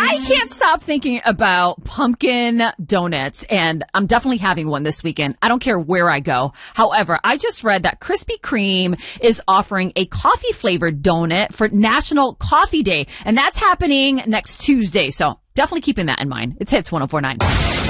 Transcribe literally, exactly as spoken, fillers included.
I can't stop thinking about pumpkin donuts, and I'm definitely having one this weekend. I don't care where I go. However, I just read that Krispy Kreme is offering a coffee-flavored donut for National Coffee Day, and that's happening next Tuesday. So definitely keeping that in mind. It's Hits one oh four point nine.